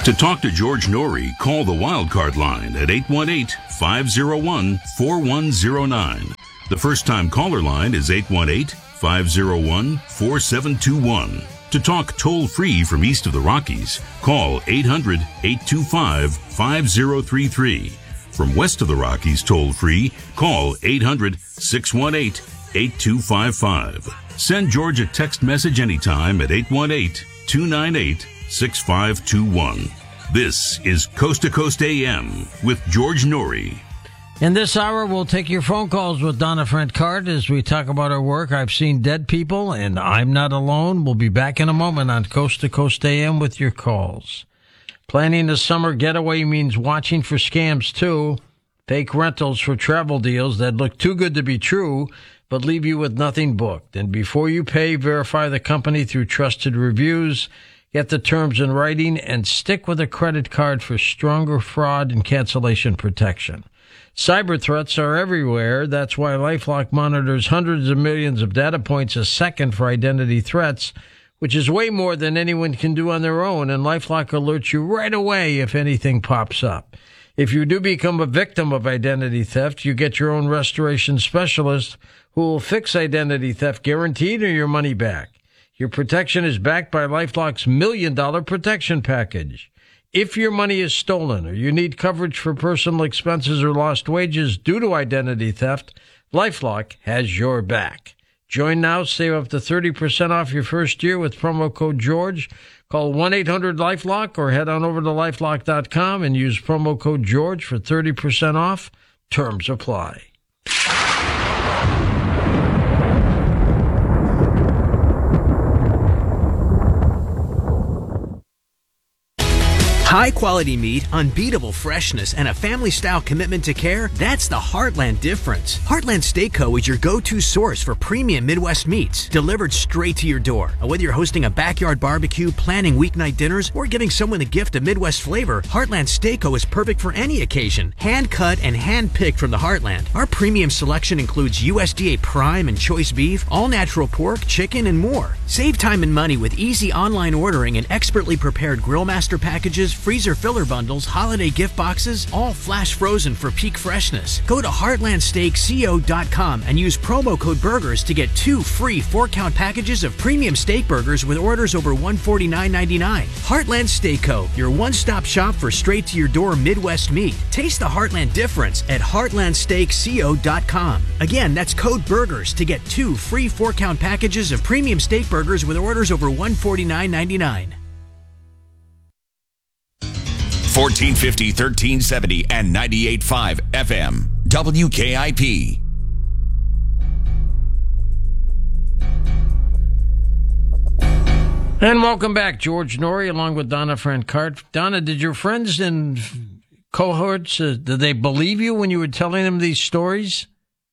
To talk to George Norrie, call the Wildcard line at 818-501-4109. The first-time caller line is 818-501-4721. To talk toll-free from east of the Rockies, call 800-825-5033. From west of the Rockies toll-free, call 800-618-8255. Send George a text message anytime at 818-298-6521. This is Coast to Coast AM with George Norrie. In this hour, we'll take your phone calls with Donna Frant-Card as we talk about her work. I've seen dead people, and I'm not alone. We'll be back in a moment on Coast to Coast AM with your calls. Planning a summer getaway means watching for scams, too. Fake rentals for travel deals that look too good to be true, but leave you with nothing booked. And before you pay, verify the company through trusted reviews. Get the terms in writing and stick with a credit card for stronger fraud and cancellation protection. Cyber threats are everywhere. That's why LifeLock monitors hundreds of millions of data points a second for identity threats, which is way more than anyone can do on their own, and LifeLock alerts you right away if anything pops up. If you do become a victim of identity theft, you get your own restoration specialist who will fix identity theft guaranteed or your money back. Your protection is backed by LifeLock's $1 Million Protection Package. If your money is stolen or you need coverage for personal expenses or lost wages due to identity theft, LifeLock has your back. Join now, save up to 30% off your first year with promo code George. Call 1-800-LifeLock or head on over to LifeLock.com and use promo code George for 30% off. Terms apply. High-quality meat, unbeatable freshness, and a family-style commitment to care, that's the Heartland difference. Heartland Steak Co. is your go-to source for premium Midwest meats, delivered straight to your door. Whether you're hosting a backyard barbecue, planning weeknight dinners, or giving someone a gift of Midwest flavor, Heartland Steak Co. is perfect for any occasion. Hand-cut and hand-picked from the Heartland. Our premium selection includes USDA Prime and Choice Beef, all-natural pork, chicken, and more. Save time and money with easy online ordering and expertly prepared Grill Master packages, freezer filler bundles, holiday gift boxes, all flash frozen for peak freshness. Go to heartlandsteakco.com and use promo code BURGERS to get 2 free 4-count packages of premium steak burgers with orders over $149.99. Heartland Steak Co., your one-stop shop for straight-to-your-door Midwest meat. Taste the Heartland difference at heartlandsteakco.com. Again, that's code BURGERS to get 2 free 4-count packages of premium steak burgers with orders over $149.99. 1450, 1370, and 98.5 FM. WKIP. And welcome back, George Norrie, along with Donna Frant-Card. Donna, did your friends and cohorts, did they believe you when you were telling them these stories?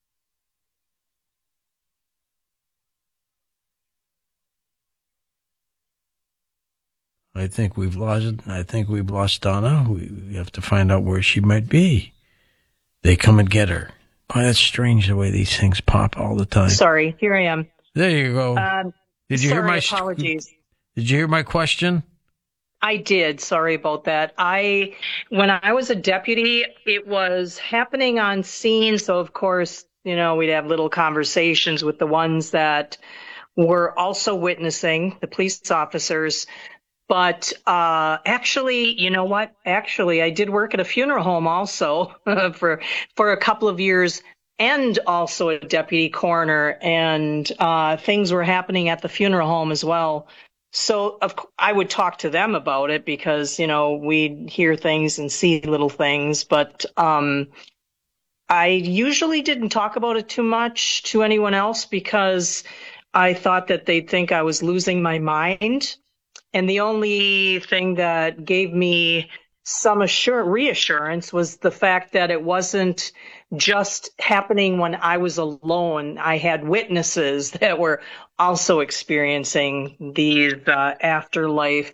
I think we've lost Donna. We have to find out where she might be. They come and get her. Oh, that's strange the way these things pop all the time. Sorry, here I am. There you go. Did you hear my apologies? Did you hear my question? I did. Sorry about that. When I was a deputy, it was happening on scene. So of course, we'd have little conversations with the ones that were also witnessing, the police officers. But actually, you know what? Actually, I did work at a funeral home also for a couple of years, and also a deputy coroner, and things were happening at the funeral home as well. So I would talk to them about it because, we'd hear things and see little things. But I usually didn't talk about it too much to anyone else because I thought that they'd think I was losing my mind. And the only thing that gave me some reassurance was the fact that it wasn't just happening when I was alone. I had witnesses that were also experiencing these afterlife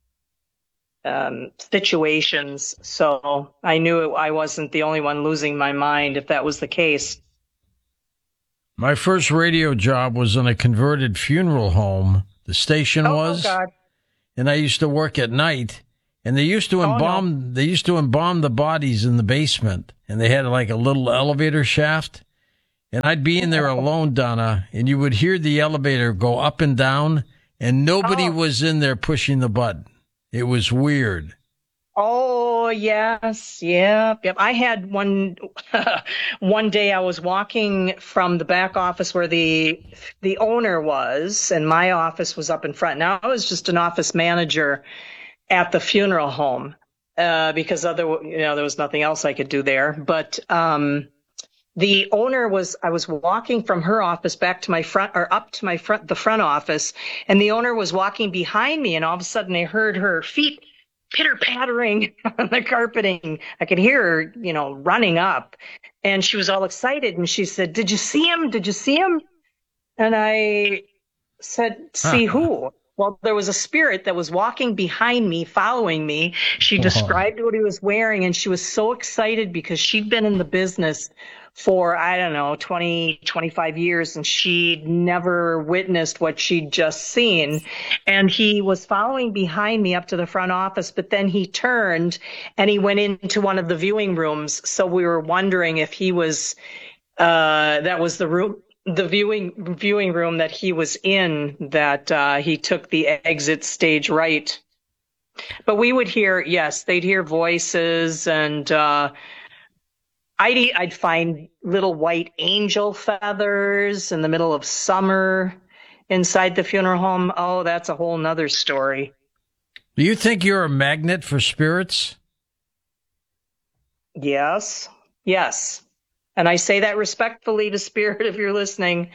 situations. So I knew I wasn't the only one losing my mind if that was the case. My first radio job was in a converted funeral home. The station was. Oh, God. And I used to work at night, And they used to embalm. They used to embalm the bodies in the basement, and they had like a little elevator shaft. And I'd be in there alone, Donna, and you would hear the elevator go up and down, and nobody was in there pushing the button. It was weird. Oh, yes. Yep. I had one day I was walking from the back office where the owner was, and my office was up in front. Now I was just an office manager at the funeral home, because there was nothing else I could do there. But, the owner I was walking from her office back to my front, or up to the front office, and the owner was walking behind me, and all of a sudden I heard her feet pitter-pattering on the carpeting. I could hear her, running up, and she was all excited, and she said, "Did you see him? Did you see him?" And I said, "See who?" Well, there was a spirit that was walking behind me, following me. She described what he was wearing, and she was so excited because she'd been in the business for, 20, 25 years, and she'd never witnessed what she'd just seen. And he was following behind me up to the front office, but then he turned and he went into one of the viewing rooms. So we were wondering if he was, that was the room, the viewing room that he was in, that he took the exit stage right. But we would hear, yes, they'd hear voices, and I'd find little white angel feathers in the middle of summer inside the funeral home. Oh, that's a whole nother story. Do you think you're a magnet for spirits? Yes. And I say that respectfully to Spirit, if you're listening.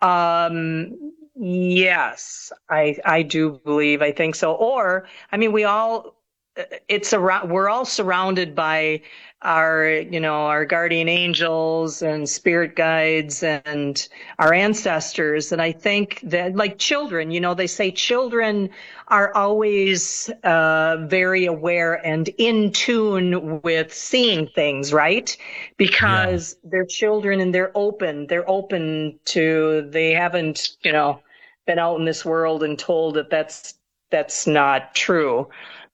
Yes, I do believe, I think so. Or, we're all surrounded by our guardian angels and spirit guides and our ancestors. And I think that, like children, they say children are always very aware and in tune with seeing things, right? Because they're children and they're open to, they haven't, been out in this world and told that that's not true.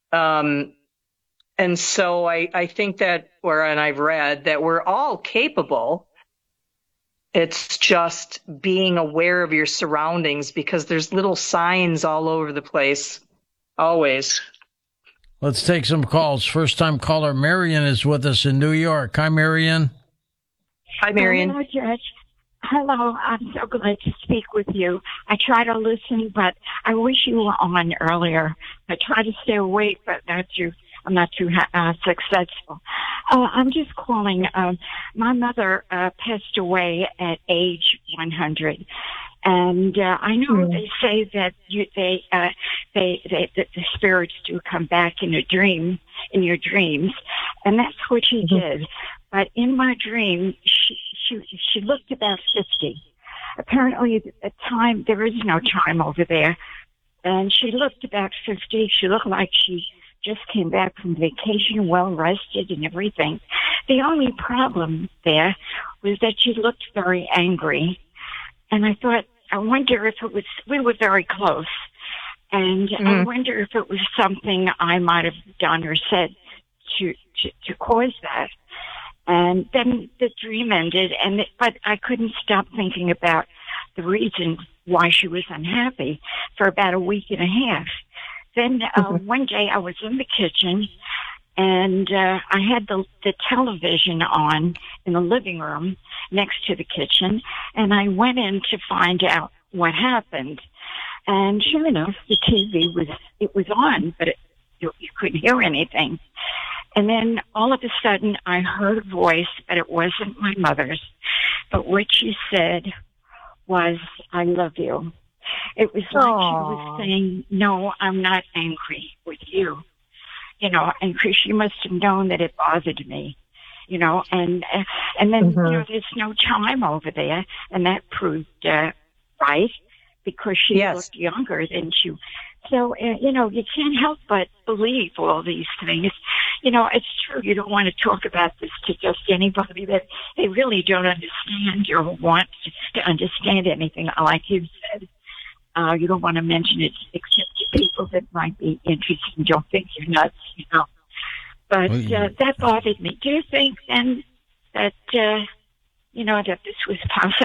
And so I think that, and I've read that we're all capable. It's just being aware of your surroundings, because there's little signs all over the place, always. Let's take some calls. First time caller Marion is with us in New York. Hi, Marion. Hi, Marion. Hello, Judge. Hello, I'm so glad to speak with you. I try to listen, but I wish you were on earlier. I try to stay awake, but I'm not too successful. I'm just calling. My mother passed away at age 100, and I know they say that the spirits do come back in your dreams, and that's what she did. But in my dream, she looked about 50. Apparently, at the time, there is no time over there. And she looked about 50. She looked like she just came back from vacation, well rested and everything. The only problem there was that she looked very angry. And I thought, I wonder if we were very close. And I wonder if it was something I might have done or said to cause that. And then the dream ended, but I couldn't stop thinking about the reason why she was unhappy for about a week and a half. Then one day I was in the kitchen, and I had the television on in the living room next to the kitchen, and I went in to find out what happened. And sure enough, the TV was on, but you couldn't hear anything. And then all of a sudden I heard a voice, but it wasn't my mother's. But what she said was, "I love you." It was like she was saying, "No, I'm not angry with you." And she must have known that it bothered me, and then, there's no time over there. And that proved right, because she looked younger than she. So, you can't help but believe all these things. It's true. You don't want to talk about this to just anybody that they really don't understand or want to understand anything, like you said. You don't want to mention it except to people that might be interested and don't think you're nuts, you know. But that bothered me. Do you think then that, that this was possible?